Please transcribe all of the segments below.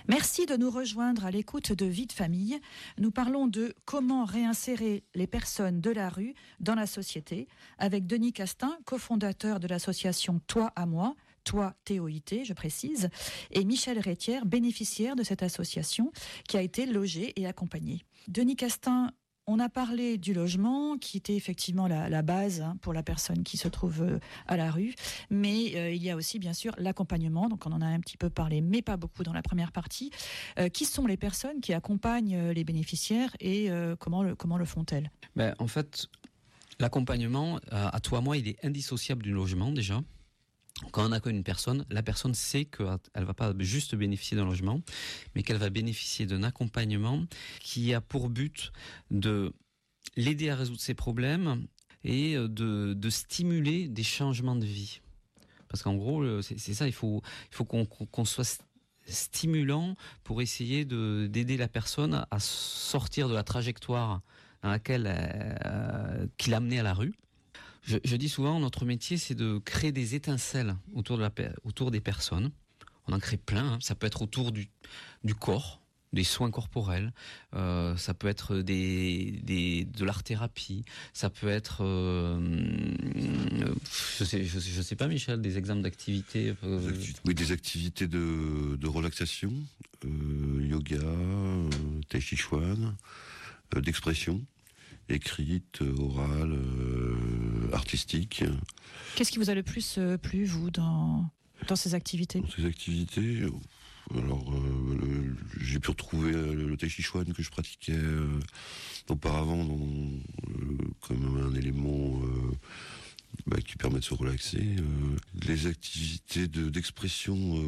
Merci de nous rejoindre à l'écoute de Vie de famille. Nous parlons de comment réinsérer les personnes de la rue dans la société avec Denis Castin, cofondateur de l'association Toi à moi, Toi TOIT, je précise, et Michel Rétière, bénéficiaire de cette association qui a été logée et accompagnée. Denis Castin, on a parlé du logement, qui était effectivement la base pour la personne qui se trouve à la rue, mais il y a aussi bien sûr l'accompagnement, donc on en a un petit peu parlé, mais pas beaucoup dans la première partie. Qui sont les personnes qui accompagnent les bénéficiaires et comment le font-elles ? En fait, l'accompagnement, à toi, moi, il est indissociable du logement déjà. Quand on accueille une personne, la personne sait qu'elle va pas juste bénéficier d'un logement, mais qu'elle va bénéficier d'un accompagnement qui a pour but de l'aider à résoudre ses problèmes et de stimuler des changements de vie. Parce qu'en gros, c'est ça, il faut qu'on soit stimulant pour essayer d'aider la personne à sortir de la trajectoire dans laquelle qu'il a amené à la rue. Je dis souvent, notre métier, c'est de créer des étincelles autour des personnes. On en crée plein. Ça peut être autour du corps, des soins corporels. Ça peut être de l'art-thérapie. Ça peut être, je sais pas, Michel, des exemples d'activités. Oui, des activités de relaxation, yoga, tai chi chuan, d'expression. Écrite, orale, artistique. Qu'est-ce qui vous a le plus plu, vous, dans ces activités ? Dans ces activités, alors j'ai pu retrouver le tai chi chuan que je pratiquais auparavant comme un élément qui permet de se relaxer. Les activités d'expression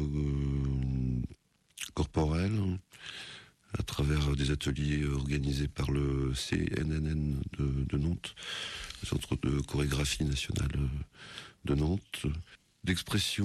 corporelle, à travers des ateliers organisés par le CNNN de Nantes, le Centre de chorégraphie nationale de Nantes, d'expression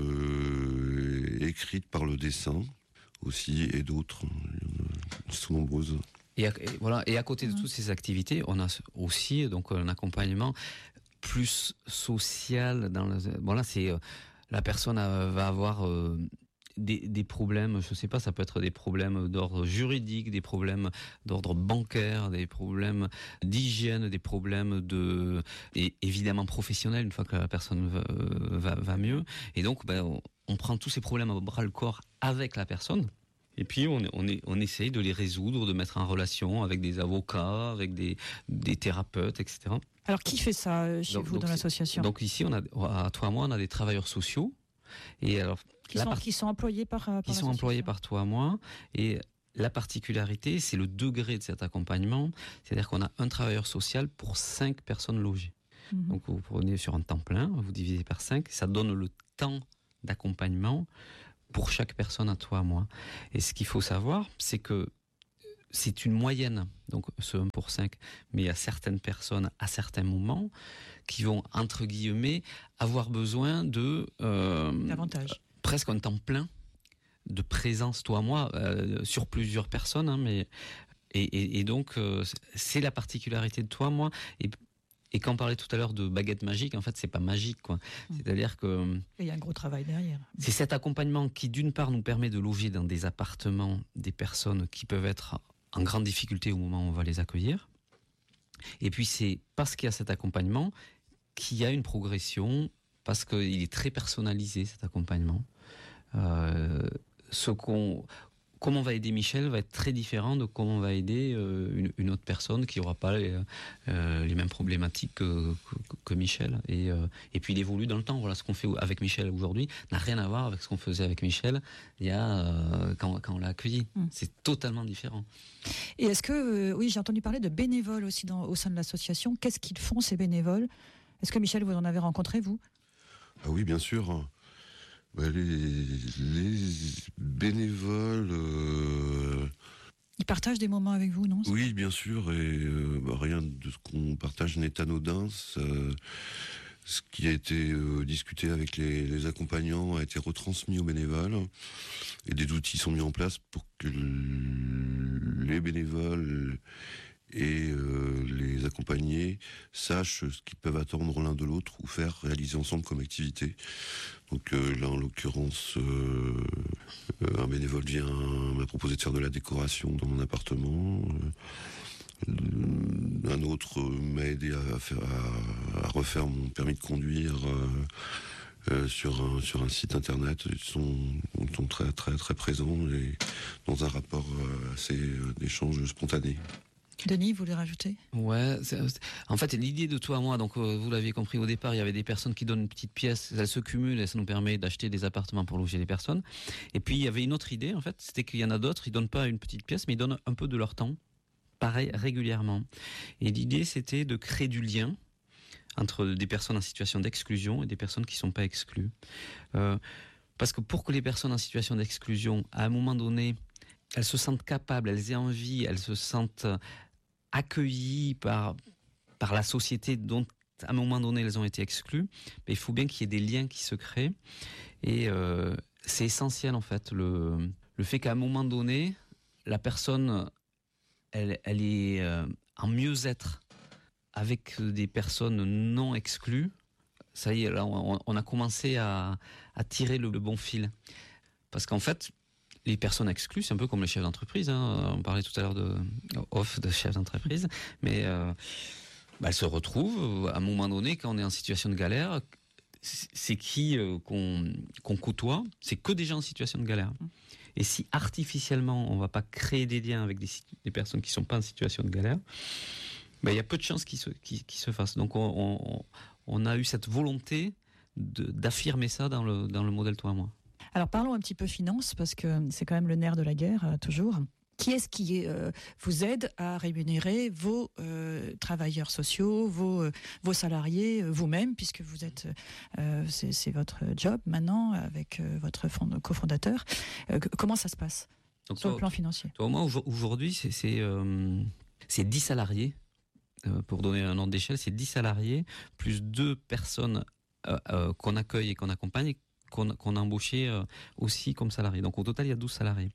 écrite par le dessin aussi, et d'autres, elles sont nombreuses. Et à côté de toutes ces activités, on a aussi donc un accompagnement plus social. La personne va avoir des problèmes, je sais pas, ça peut être des problèmes d'ordre juridique, des problèmes d'ordre bancaire, des problèmes d'hygiène, des problèmes et évidemment professionnels une fois que la personne va mieux. Et donc, on prend tous ces problèmes à bras le corps avec la personne. Et puis on essaye de les résoudre, de mettre en relation avec des avocats, avec des thérapeutes, etc. Alors qui fait ça chez vous dans l'association ? Donc ici, à Toi à moi, on a des travailleurs sociaux. Et alors, qui sont employés par qui sont employés par Toi à moi. Et la particularité, c'est le degré de cet accompagnement. C'est-à-dire qu'on a un travailleur social pour 5 personnes logées. Mmh. Donc vous prenez sur un temps plein, vous divisez par 5, ça donne le temps d'accompagnement pour chaque personne à Toi à moi. Et ce qu'il faut savoir, c'est que c'est une moyenne, donc ce 1 pour 5, mais il y a certaines personnes à certains moments qui vont, entre guillemets, avoir besoin de davantage, presque un temps plein de présence Toi à moi sur plusieurs personnes, et donc c'est la particularité de Toi à moi. Et quand on parlait tout à l'heure de baguette magique, en fait, c'est pas magique, quoi. C'est-à-dire que il y a un gros travail derrière. C'est cet accompagnement qui, d'une part, nous permet de loger dans des appartements des personnes qui peuvent être en grande difficulté au moment où on va les accueillir. Et puis c'est parce qu'il y a cet accompagnement qu'il y a une progression, parce qu'il est très personnalisé, cet accompagnement. Comment on va aider Michel va être très différent de comment on va aider une autre personne qui n'aura pas les mêmes problématiques que Michel. Et puis il évolue dans le temps. Voilà, ce qu'on fait avec Michel aujourd'hui n'a rien à voir avec ce qu'on faisait avec Michel il y a quand on l'a accueilli. C'est totalement différent. Et est-ce que, oui, j'ai entendu parler de bénévoles aussi au sein de l'association. Qu'est-ce qu'ils font, ces bénévoles ? Est-ce que Michel, vous en avez rencontré, vous ? Ah oui, bien sûr. Les bénévoles... Ils partagent des moments avec vous, non ? Oui, bien sûr, et rien de ce qu'on partage n'est anodin. Ce qui a été discuté avec les accompagnants a été retransmis aux bénévoles, et des outils sont mis en place pour que les bénévoles et les accompagnés sachent ce qu'ils peuvent attendre l'un de l'autre ou faire réaliser ensemble comme activité. Donc là, en l'occurrence, Un bénévole m'a proposé de faire de la décoration dans mon appartement. Un autre m'a aidé à refaire mon permis de conduire sur un site internet. Ils sont très, très, très présents et dans un rapport assez d'échange spontané. Denis, vous voulez rajouter ? Ouais, en fait, l'idée de Toi à moi, donc vous l'avez compris au départ, il y avait des personnes qui donnent une petite pièce, elles se cumulent et ça nous permet d'acheter des appartements pour loger les personnes. Et puis il y avait une autre idée, en fait, c'était qu'il y en a d'autres, ils donnent pas une petite pièce, mais ils donnent un peu de leur temps, pareil, régulièrement. Et l'idée, c'était de créer du lien entre des personnes en situation d'exclusion et des personnes qui ne sont pas exclues. Parce que pour que les personnes en situation d'exclusion, à un moment donné, elles se sentent capables, elles aient envie, elles se sentent accueillies par la société dont à un moment donné elles ont été exclues, mais il faut bien qu'il y ait des liens qui se créent. Et c'est essentiel en fait, le fait qu'à un moment donné, la personne, elle est en mieux-être avec des personnes non exclues. Ça y est, là on a commencé à tirer le bon fil. Parce qu'en fait, les personnes exclues, c'est un peu comme les chefs d'entreprise. On parlait tout à l'heure de chefs d'entreprise, mais elles se retrouvent à un moment donné quand on est en situation de galère. C'est qui qu'on côtoie ? C'est que des gens en situation de galère. Et si artificiellement on ne va pas créer des liens avec des personnes qui ne sont pas en situation de galère, il y a peu de chances qu'ils se fassent. Donc on a eu cette volonté d'affirmer ça dans le modèle Toi à moi. Alors parlons un petit peu finance, parce que c'est quand même le nerf de la guerre, toujours. Qui est-ce qui vous aide à rémunérer vos travailleurs sociaux, vos salariés, vous-même, puisque vous êtes, c'est votre job maintenant avec votre cofondateur. Comment ça se passe sur le plan financier ? Toi, moi, aujourd'hui, c'est 10 salariés. Pour donner un ordre d'échelle, c'est 10 salariés, plus 2 personnes qu'on accueille et qu'on accompagne, qu'on a embauché aussi comme salariés. Donc au total, il y a 12 salariés.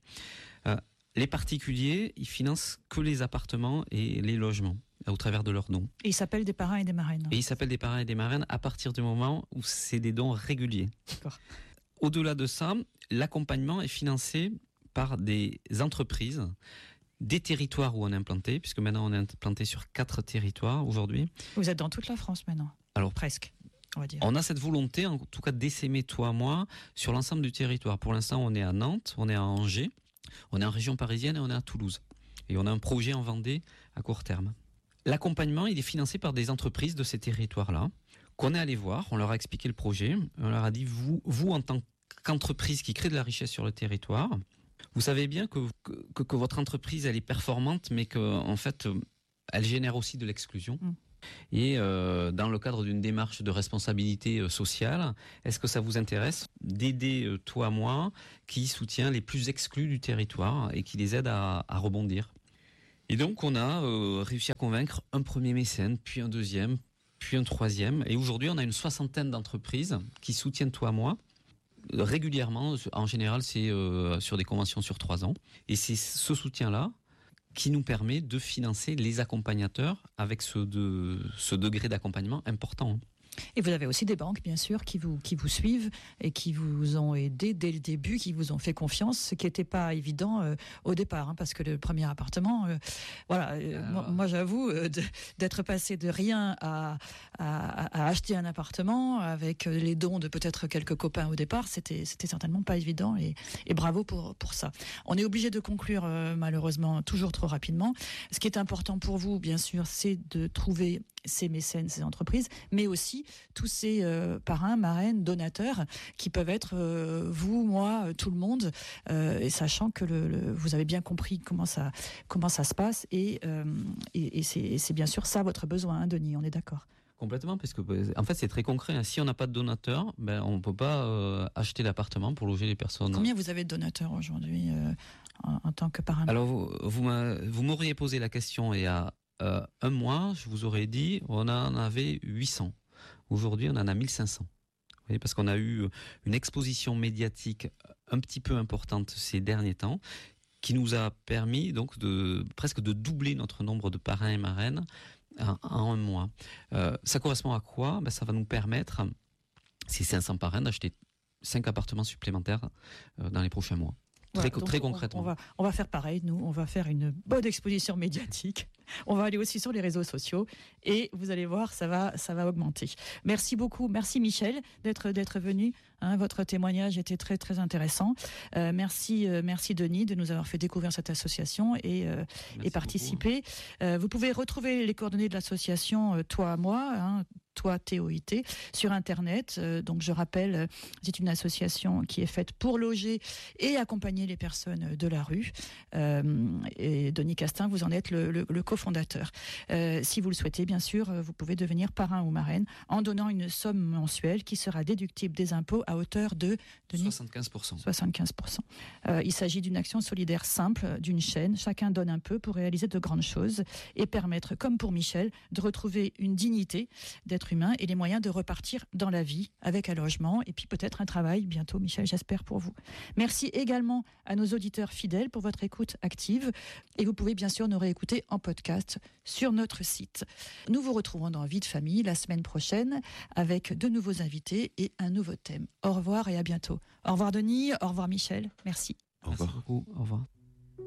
Les particuliers, ils financent que les appartements et les logements au travers de leurs dons. Et ils s'appellent des parrains et des marraines. Et ils s'appellent des parrains et des marraines à partir du moment où c'est des dons réguliers. D'accord. Au-delà de ça, l'accompagnement est financé par des entreprises, des territoires où on est implanté, puisque maintenant on est implanté sur 4 territoires aujourd'hui. Vous êtes dans toute la France maintenant ? Alors presque. On va dire. On a cette volonté, en tout cas, d'essaimer Toi à moi sur l'ensemble du territoire. Pour l'instant, on est à Nantes, on est à Angers, on est en région parisienne et on est à Toulouse. Et on a un projet en Vendée à court terme. L'accompagnement, il est financé par des entreprises de ces territoires-là, qu'on est allé voir, on leur a expliqué le projet, on leur a dit, vous en tant qu'entreprise qui crée de la richesse sur le territoire, vous savez bien que votre entreprise, elle est performante, mais qu'en fait, elle génère aussi de l'exclusion. Et dans le cadre d'une démarche de responsabilité sociale, est-ce que ça vous intéresse d'aider Toi à moi qui soutient les plus exclus du territoire et qui les aide à rebondir ? Et donc on a réussi à convaincre un premier mécène, puis un deuxième, puis un troisième. Et aujourd'hui on a une 60aine d'entreprises qui soutiennent Toi à moi régulièrement. En général c'est sur des conventions sur 3 ans. Et c'est ce soutien-là qui nous permet de financer les accompagnateurs avec ce degré d'accompagnement important. Et vous avez aussi des banques, bien sûr, qui vous suivent et qui vous ont aidé dès le début, qui vous ont fait confiance, ce qui n'était pas évident au départ, parce que le premier appartement, moi j'avoue, d'être passé de rien à acheter un appartement avec les dons de peut-être quelques copains au départ, c'était certainement pas évident, et bravo pour ça. On est obligé de conclure malheureusement toujours trop rapidement. Ce qui est important pour vous, bien sûr, c'est de trouver ces mécènes, ces entreprises, mais aussi tous ces parrains, marraines, donateurs qui peuvent être vous, moi, tout le monde, et sachant que vous avez bien compris comment ça se passe, et c'est bien sûr ça votre besoin, hein, Denis, on est d'accord. Complètement, parce que en fait c'est très concret. Si on n'a pas de donateurs, on ne peut pas acheter l'appartement pour loger les personnes. Combien vous avez de donateurs aujourd'hui en tant que parrain ? Alors vous m'auriez posé la question il y a 1 mois, je vous aurais dit on en avait 800. Aujourd'hui, on en a 1500. Vous voyez, parce qu'on a eu une exposition médiatique un petit peu importante ces derniers temps, qui nous a permis donc presque de doubler notre nombre de parrains et marraines en 1 mois. Ça correspond à quoi ? Ça va nous permettre, ces 500 parrains, d'acheter 5 appartements supplémentaires dans les prochains mois. Très concrètement. On va faire pareil, nous, on va faire une bonne exposition médiatique. On va aller aussi sur les réseaux sociaux et vous allez voir, ça va augmenter. Merci beaucoup, merci Michel d'être venu. Votre témoignage était très très intéressant. Merci Denis de nous avoir fait découvrir cette association et participer. Vous pouvez retrouver les coordonnées de l'association Toi à moi. Toi, TOIT, sur Internet. Donc, je rappelle, c'est une association qui est faite pour loger et accompagner les personnes de la rue. Et Denis Castin, vous en êtes le cofondateur. Si vous le souhaitez, bien sûr, vous pouvez devenir parrain ou marraine en donnant une somme mensuelle qui sera déductible des impôts à hauteur de 75%. 75%. Il s'agit d'une action solidaire simple, d'une chaîne. Chacun donne un peu pour réaliser de grandes choses et permettre, comme pour Michel, de retrouver une dignité, d'être humain et les moyens de repartir dans la vie avec un logement et puis peut-être un travail bientôt, Michel, j'espère pour vous. Merci également à nos auditeurs fidèles pour votre écoute active et vous pouvez bien sûr nous réécouter en podcast sur notre site. Nous vous retrouvons dans Vie de famille la semaine prochaine avec de nouveaux invités et un nouveau thème. Au revoir et à bientôt. Au revoir Denis, au revoir Michel, merci. Au revoir. Merci beaucoup. Au revoir.